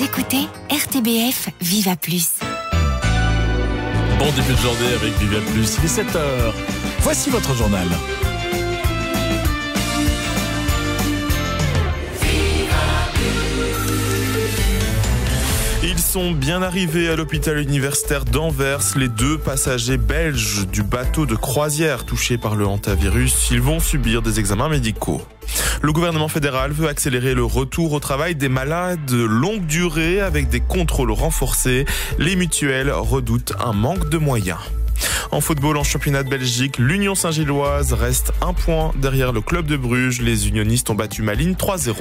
Vous écoutez RTBF Viva Plus. Bon début de journée avec Viva Plus, il est 7h. Voici votre journal. Ils sont bien arrivés à l'hôpital universitaire d'Anvers, les 2 passagers belges du bateau de croisière touchés par le hantavirus. Ils vont subir des examens médicaux. Le gouvernement fédéral veut accélérer le retour au travail des malades de longue durée avec des contrôles renforcés. Les mutuelles redoutent un manque de moyens. En football, en championnat de Belgique, l'Union Saint-Gilloise reste 1 point derrière le club de Bruges. Les unionistes ont battu Malines 3-0.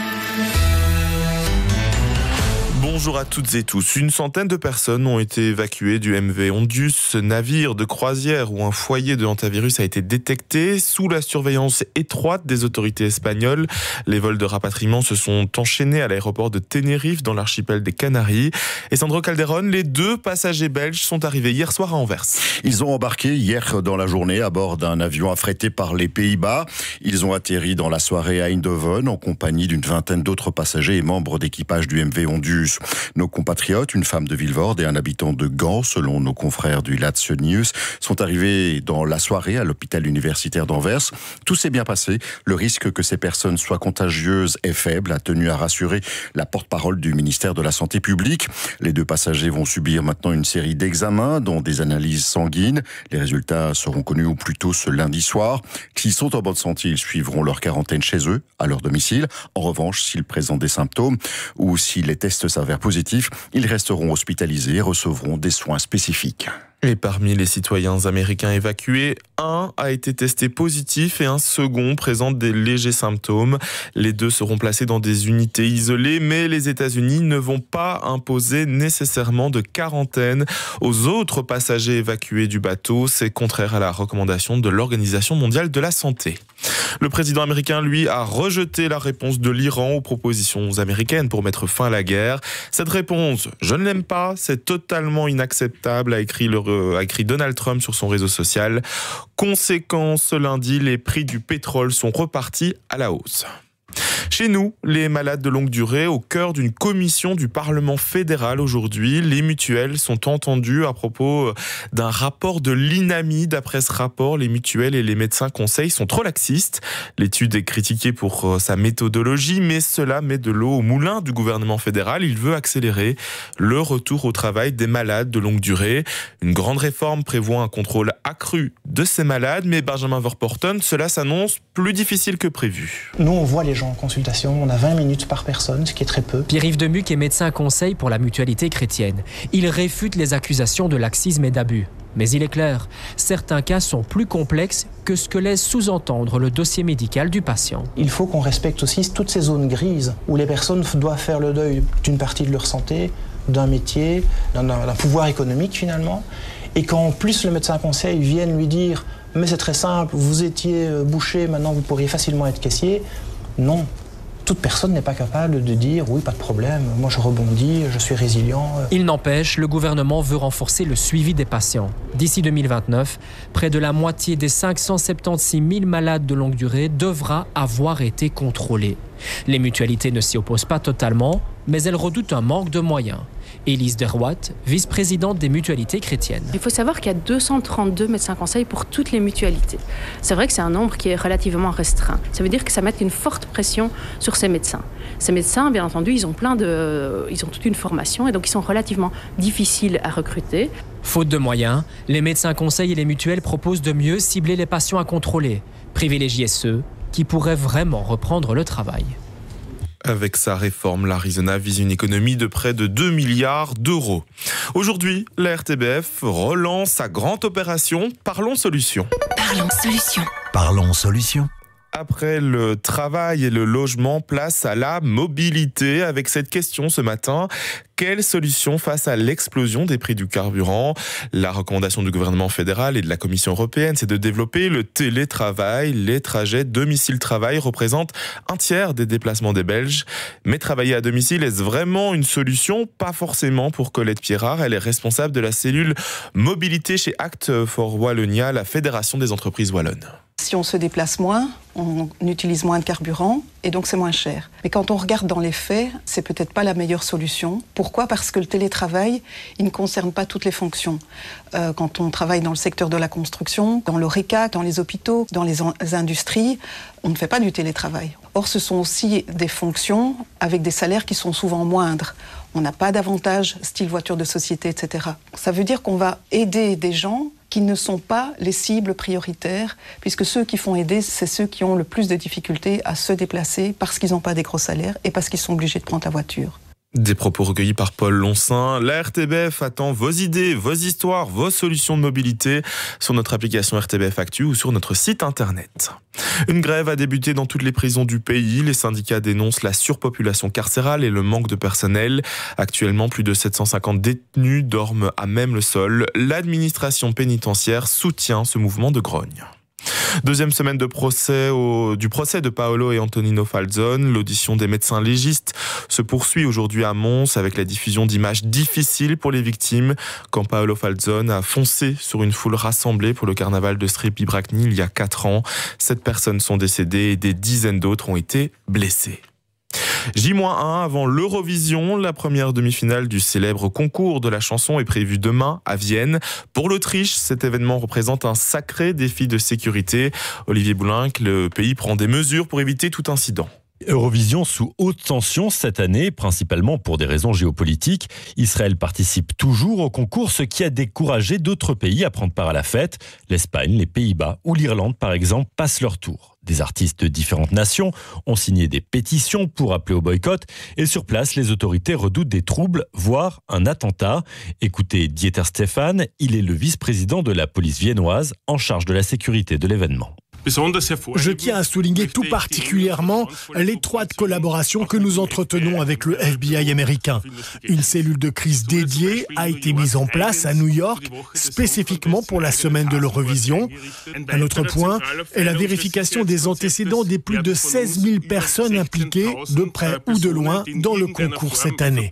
Bonjour à toutes et tous. Une centaine de personnes ont été évacuées du MV Ondius, ce navire de croisière où un foyer de hantavirus a été détecté sous la surveillance étroite des autorités espagnoles. Les vols de rapatriement se sont enchaînés à l'aéroport de Tenerife dans l'archipel des Canaries. Et Sandro Calderon, les 2 passagers belges sont arrivés hier soir à Anvers. Ils ont embarqué hier dans la journée à bord d'un avion affrété par les Pays-Bas. Ils ont atterri dans la soirée à Eindhoven en compagnie d'une vingtaine d'autres passagers et membres d'équipage du MV Ondius. Nos compatriotes, une femme de Vilvoorde et un habitant de Gand, selon nos confrères du Laatste Nieuws, sont arrivés dans la soirée à l'hôpital universitaire d'Anvers. Tout s'est bien passé. Le risque que ces personnes soient contagieuses est faible, a tenu à rassurer la porte-parole du ministère de la Santé publique. Les 2 passagers vont subir maintenant une série d'examens, dont des analyses sanguines. Les résultats seront connus au plus tôt ce lundi soir. S'ils sont en bonne santé, ils suivront leur quarantaine chez eux, à leur domicile. En revanche, s'ils présentent des symptômes ou si les tests s'avèrent positifs, ils resteront hospitalisés et recevront des soins spécifiques. Et parmi les citoyens américains évacués, un a été testé positif et un second présente des légers symptômes. Les 2 seront placés dans des unités isolées, mais les États-Unis ne vont pas imposer nécessairement de quarantaine aux autres passagers évacués du bateau. C'est contraire à la recommandation de l'Organisation mondiale de la santé. Le président américain, lui, a rejeté la réponse de l'Iran aux propositions américaines pour mettre fin à la guerre. Cette réponse, je ne l'aime pas, c'est totalement inacceptable, a écrit Donald Trump sur son réseau social. Conséquence, ce lundi, les prix du pétrole sont repartis à la hausse. Chez nous, les malades de longue durée au cœur d'une commission du Parlement fédéral aujourd'hui. Les mutuelles sont entendues à propos d'un rapport de l'INAMI. D'après ce rapport, les mutuelles et les médecins conseils sont trop laxistes. L'étude est critiquée pour sa méthodologie, mais cela met de l'eau au moulin du gouvernement fédéral. Il veut accélérer le retour au travail des malades de longue durée. Une grande réforme prévoit un contrôle accru de ces malades, mais Benjamin Verpoorten, cela s'annonce plus difficile que prévu. Nous, on voit les gens en consultation, on a 20 minutes par personne, ce qui est très peu. Pierre-Yves Demuc est médecin conseil pour la mutualité chrétienne. Il réfute les accusations de laxisme et d'abus. Mais il est clair, certains cas sont plus complexes que ce que laisse sous-entendre le dossier médical du patient. Il faut qu'on respecte aussi toutes ces zones grises où les personnes doivent faire le deuil d'une partie de leur santé, d'un métier, d'un pouvoir économique finalement. Et qu'en plus le médecin conseil vienne lui dire « mais c'est très simple, vous étiez boucher, maintenant vous pourriez facilement être caissier », non. Toute personne n'est pas capable de dire « oui, pas de problème, moi je rebondis, je suis résilient ». Il n'empêche, le gouvernement veut renforcer le suivi des patients. D'ici 2029, près de la moitié des 576 000 malades de longue durée devra avoir été contrôlés. Les mutualités ne s'y opposent pas totalement, mais elles redoutent un manque de moyens. Élise Derwatt, vice-présidente des mutualités chrétiennes. Il faut savoir qu'il y a 232 médecins conseils pour toutes les mutualités. C'est vrai que c'est un nombre qui est relativement restreint. Ça veut dire que ça met une forte pression sur ces médecins. Ces médecins, bien entendu, ils ont toute une formation et donc ils sont relativement difficiles à recruter. Faute de moyens, les médecins conseils et les mutuelles proposent de mieux cibler les patients à contrôler, privilégier ceux qui pourraient vraiment reprendre le travail. Avec sa réforme, l'Arizona vise une économie de près de 2 milliards d'euros. Aujourd'hui, la RTBF relance sa grande opération Parlons Solutions. Parlons Solutions. Parlons Solutions. Après le travail et le logement, place à la mobilité. Avec cette question ce matin, quelle solution face à l'explosion des prix du carburant? La recommandation du gouvernement fédéral et de la Commission européenne, c'est de développer le télétravail. Les trajets domicile-travail représentent un tiers des déplacements des Belges. Mais travailler à domicile, est-ce vraiment une solution? Pas forcément pour Colette Pierrard. Elle est responsable de la cellule mobilité chez Act for Wallonia, la fédération des entreprises wallonnes. Si on se déplace moins, on utilise moins de carburant et donc c'est moins cher. Mais quand on regarde dans les faits, c'est peut-être pas la meilleure solution. Pourquoi ? Parce que le télétravail, il ne concerne pas toutes les fonctions. Quand on travaille dans le secteur de la construction, dans l'ORECA, dans les hôpitaux, dans les industries, on ne fait pas du télétravail. Or, ce sont aussi des fonctions avec des salaires qui sont souvent moindres. On n'a pas d'avantages, style voiture de société, etc. Ça veut dire qu'on va aider des gens qui ne sont pas les cibles prioritaires, puisque ceux qui font aider, c'est ceux qui ont le plus de difficultés à se déplacer parce qu'ils n'ont pas des gros salaires et parce qu'ils sont obligés de prendre la voiture. Des propos recueillis par Paul Lonsin. La RTBF attend vos idées, vos histoires, vos solutions de mobilité sur notre application RTBF Actu ou sur notre site internet. Une grève a débuté dans toutes les prisons du pays. Les syndicats dénoncent la surpopulation carcérale et le manque de personnel. Actuellement, plus de 750 détenus dorment à même le sol. L'administration pénitentiaire soutient ce mouvement de grogne. Deuxième semaine de procès du procès de Paolo et Antonino Falzone. L'audition des médecins légistes se poursuit aujourd'hui à Mons avec la diffusion d'images difficiles pour les victimes quand Paolo Falzone a foncé sur une foule rassemblée pour le carnaval de Strepy-Bracni il y a 4 ans. 7 personnes sont décédées et des dizaines d'autres ont été blessées. J-1 avant l'Eurovision, la première demi-finale du célèbre concours de la chanson est prévue demain à Vienne. Pour l'Autriche, cet événement représente un sacré défi de sécurité. Olivier Boulenc, le pays prend des mesures pour éviter tout incident. Eurovision sous haute tension cette année, principalement pour des raisons géopolitiques. Israël participe toujours au concours, ce qui a découragé d'autres pays à prendre part à la fête. L'Espagne, les Pays-Bas ou l'Irlande, par exemple, passent leur tour. Des artistes de différentes nations ont signé des pétitions pour appeler au boycott et sur place, les autorités redoutent des troubles, voire un attentat. Écoutez Dieter Stephan, il est le vice-président de la police viennoise en charge de la sécurité de l'événement. Je tiens à souligner tout particulièrement l'étroite collaboration que nous entretenons avec le FBI américain. Une cellule de crise dédiée a été mise en place à New York, spécifiquement pour la semaine de l'Eurovision. Un autre point est la vérification des antécédents des plus de 16 000 personnes impliquées, de près ou de loin, dans le concours cette année.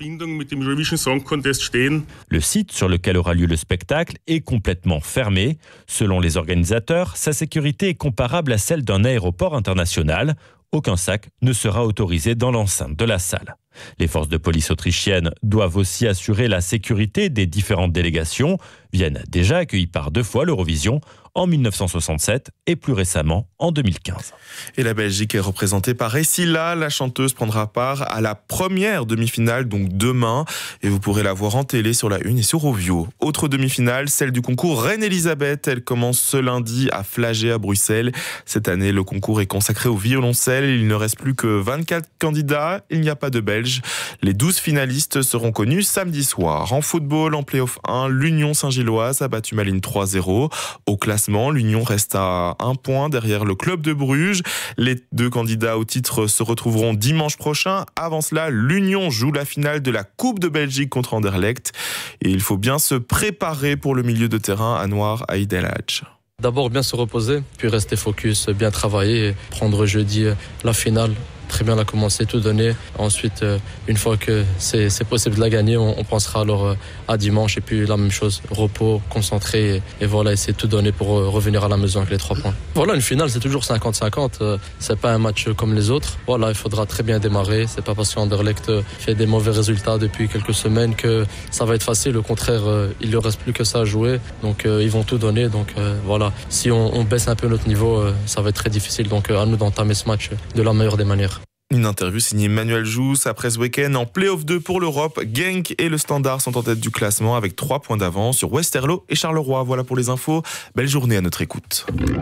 Le site sur lequel aura lieu le spectacle est complètement fermé. Selon les organisateurs, sa sécurité est comparable à celle d'un aéroport international. Aucun sac ne sera autorisé dans l'enceinte de la salle. Les forces de police autrichiennes doivent aussi assurer la sécurité des différentes délégations. Vienne a déjà accueilli par 2 fois l'Eurovision, en 1967 et plus récemment en 2015. Et la Belgique est représentée par Essila. La chanteuse prendra part à la première demi-finale, donc demain. Et vous pourrez la voir en télé sur la Une et sur Ovio. Autre demi-finale, celle du concours Reine-Elisabeth. Elle commence ce lundi à Flagey à Bruxelles. Cette année, le concours est consacré au violoncelle. Il ne reste plus que 24 candidats. Il n'y a pas de Belges. Les 12 finalistes seront connus samedi soir. En football, en play-off 1, l'Union Saint-Gilloise a battu Malines 3-0. Au classement, l'Union reste à 1 point derrière le club de Bruges. Les 2 candidats au titre se retrouveront dimanche prochain. Avant cela, l'Union joue la finale de la Coupe de Belgique contre Anderlecht. Et il faut bien se préparer pour le milieu de terrain Anouar Aïd El Hadj. D'abord bien se reposer, puis rester focus, bien travailler, et prendre jeudi la finale. Très bien la commencer, tout donner. Ensuite, une fois que c'est possible de la gagner, on pensera alors à dimanche. Et puis la même chose, repos, concentré. Et voilà, essayer de tout donner pour revenir à la maison avec les 3 points. Voilà, une finale, c'est toujours 50-50. C'est pas un match comme les autres. Voilà, il faudra très bien démarrer. C'est pas parce qu'Anderlecht fait des mauvais résultats depuis quelques semaines que ça va être facile. Au contraire, il ne reste plus que ça à jouer. Donc ils vont tout donner. Donc voilà, si on baisse un peu notre niveau, ça va être très difficile. Donc à nous d'entamer ce match de la meilleure des manières. Une interview signée Manuel Jousse. Après ce week-end, en play-off 2 pour l'Europe, Genk et le Standard sont en tête du classement avec 3 points d'avance sur Westerlo et Charleroi. Voilà pour les infos. Belle journée à notre écoute.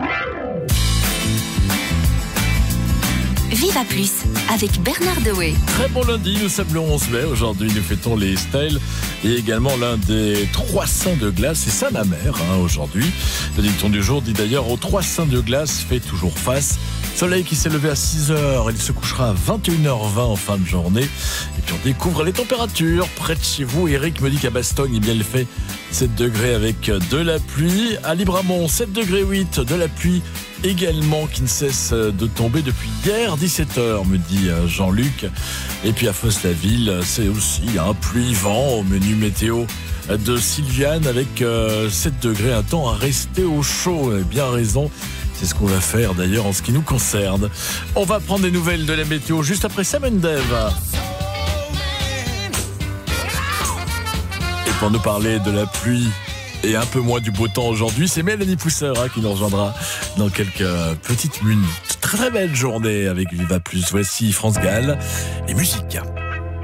Viva Plus avec Bernard Dewey. Très bon lundi, nous sommes le 11 mai. Aujourd'hui, nous fêtons les Stèles et également l'un des 3 saints de glace. C'est ça ma mère, aujourd'hui. Le dicton du jour dit d'ailleurs aux 3 saints de glace fait toujours face. Soleil qui s'est levé à 6h, il se couchera à 21h20 en fin de journée. Et puis on découvre les températures près de chez vous. Eric me dit qu'à Bastogne, eh bien, il fait 7 degrés avec de la pluie. À Libramont, 7 degrés 8, de la pluie également qui ne cesse de tomber depuis hier 17h, me dit Jean-Luc. Et puis à Fosse-la-Ville, c'est aussi pluie-vent au menu météo de Sylviane avec 7 degrés, un temps à rester au chaud. Bien raison. C'est ce qu'on va faire d'ailleurs en ce qui nous concerne. On va prendre des nouvelles de la météo juste après Sam & Dave. Et pour nous parler de la pluie et un peu moins du beau temps aujourd'hui, c'est Mélanie Pousseur qui nous rejoindra dans quelques petites minutes. Très très belle journée avec Viva Plus. Voici France Gall et musique.